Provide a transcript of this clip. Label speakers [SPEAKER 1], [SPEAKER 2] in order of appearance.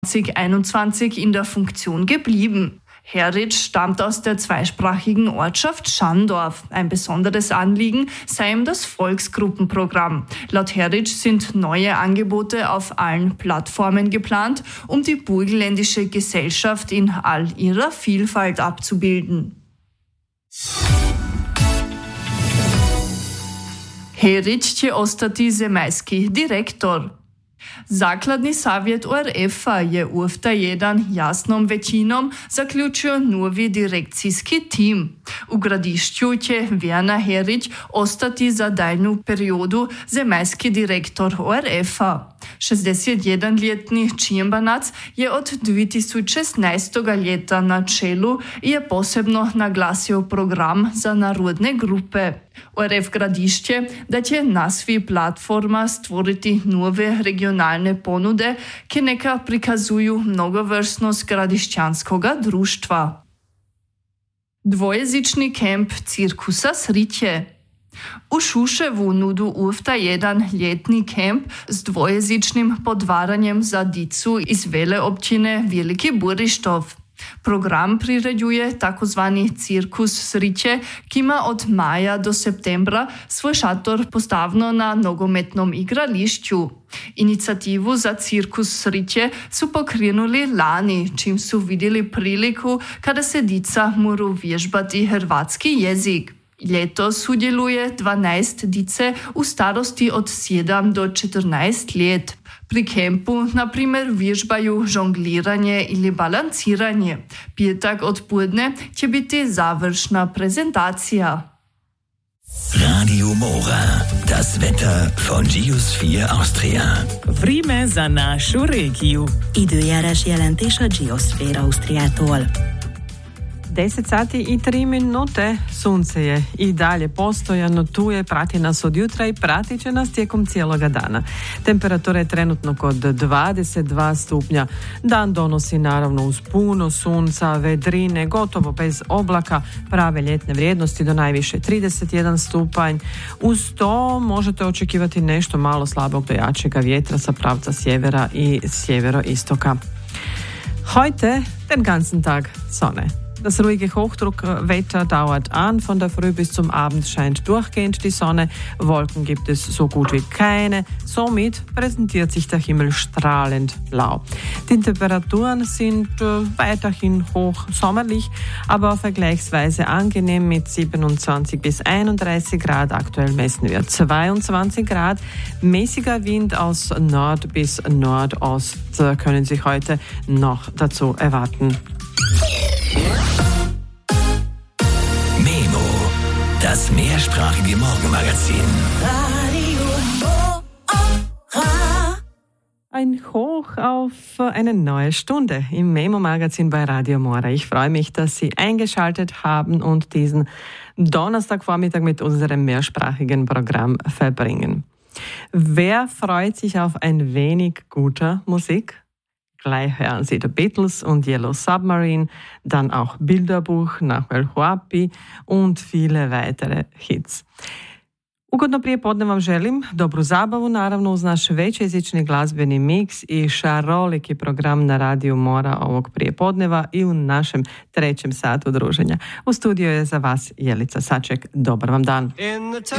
[SPEAKER 1] 2021 in der Funktion geblieben. Heric stammt aus der zweisprachigen Ortschaft Schandorf. Ein besonderes Anliegen sei ihm das Volksgruppenprogramm. Laut Heric sind neue Angebote auf allen Plattformen geplant, um die burgenländische Gesellschaft in all ihrer Vielfalt abzubilden. Heric će ostati zemaljski direktor. Zakladni savjet ORF-a je v ta jedan jasnom većinom zaključio novi direkcijski tim. U Gradišću će Werner Heric ostati za daljnju periodu zemaljski direktor ORF-a. 61-ljetni čimbanac je od 2016. ljeta na čelu i je posebno naglasio program za narodne grupe. ORF Gradišće da će na svi platforma stvoriti nove regionalne ponude, ki neka prikazuju mnogovrstnost gradišćanskoga društva. Dvojezični kemp cirkusa Sritje. U Šuševu nudu ta jedan ljetni kemp s dvojezičnim podvaranjem za dicu iz vele općine Veliki Burištov. Program priređuje takozvani cirkus Sritje, ki ima od maja do septembra svoj šator postavno na nogometnom igrališću. Inicijativu za cirkus Sritje su pokrenuli lani, čim su vidjeli priliku kada se dica moru vježbati hrvatski jezik. Letos sudjeluje 12 dice u starosti od 7 do 14 let. Pri kempu, na primer, vježbaju žongliranje ili balanciranje. Petak odpoledne će biti završna prezentacija.
[SPEAKER 2] Radio Mora, das Wetter von Geosphere Austria.
[SPEAKER 3] Vreme za našu regiju.
[SPEAKER 4] Időjárás jelentés a Geosphere Austriától.
[SPEAKER 5] 10 sati i 3 minute, sunce je i dalje postojano, tu je, prati nas od jutra i pratit će nas tijekom cijeloga dana. Temperatura je trenutno kod 22 stupnja. Dan donosi naravno uz puno sunca, vedrine, gotovo bez oblaka, prave ljetne vrijednosti do najviše 31 stupanj. Uz to možete očekivati nešto malo slabog do jačega vjetra sa pravca sjevera i sjeveroistoka. Heute den ganzen Tag Sonne. Das ruhige Hochdruckwetter dauert an. Von der Früh bis zum Abend scheint durchgehend die Sonne. Wolken gibt es so gut wie keine. Somit präsentiert sich der Himmel strahlend blau. Die Temperaturen sind weiterhin hoch sommerlich, aber vergleichsweise angenehm mit 27 bis 31 Grad. Aktuell messen wir 22 Grad. Mäßiger Wind aus Nord bis Nordost können Sie heute noch dazu erwarten.
[SPEAKER 2] Memo, das mehrsprachige Morgenmagazin.
[SPEAKER 4] Radio Mora.
[SPEAKER 5] Ein Hoch auf eine neue Stunde im Memo-Magazin bei Radio Mora. Ich freue mich, dass Sie eingeschaltet haben und diesen Donnerstagvormittag mit unserem mehrsprachigen Programm verbringen. Wer freut sich auf ein wenig guter Musik? Gleich hören Sie The Beatles und Yellow Submarine, dann auch Bilderbuch nach El Huapi und viele weitere hits. Ugodno prijepodne vam želim, dobru zabavu naravno uz naš većjezični glazbeni miks i šaroliki program na Radiju Mora ovog prijepodneva i u našem 3. satu druženja. U studiju je za vas Jelica Saček. Dobar vam dan.